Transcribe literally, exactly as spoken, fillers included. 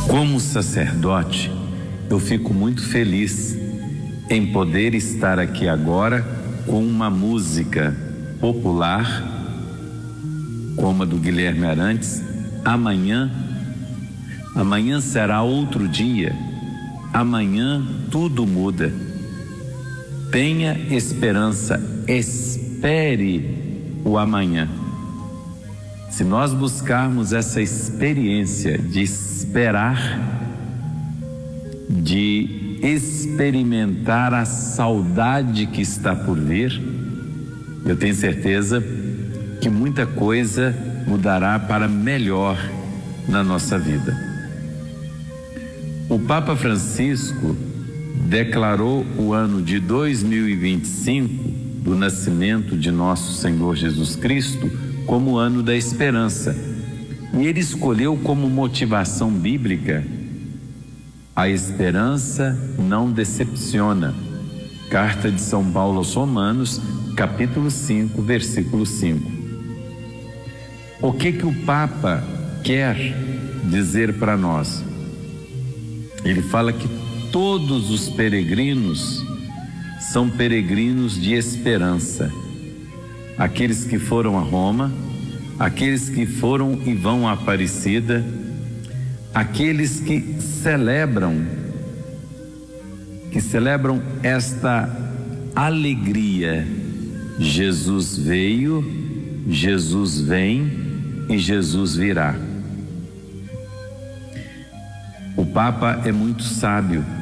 Como sacerdote, eu fico muito feliz em poder estar aqui agora com uma música popular, como a do Guilherme Arantes. Amanhã, amanhã será outro dia, amanhã tudo muda. Tenha esperança, espere o amanhã. Se nós buscarmos essa experiência de esperar, de experimentar a saudade que está por vir, eu tenho certeza que muita coisa mudará para melhor na nossa vida. O Papa Francisco declarou o ano de dois mil e vinte e cinco, do nascimento de nosso Senhor Jesus Cristo, como o ano da esperança. E ele escolheu como motivação bíblica: a esperança não decepciona. Carta de São Paulo aos Romanos, capítulo cinco, versículo cinco. O que que o Papa quer dizer para nós? Ele fala que todos os peregrinos são peregrinos de esperança. Aqueles que foram a Roma, aqueles que foram e vão a Aparecida, aqueles que celebram, que celebram esta alegria. Jesus veio, Jesus vem e Jesus virá. O Papa é muito sábio